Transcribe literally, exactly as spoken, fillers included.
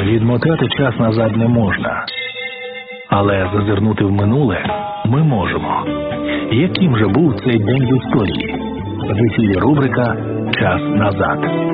Відмотати час назад не можна, але зазирнути в минуле ми можемо. Яким же був цей день в історії? В ефірі рубрика «Час назад».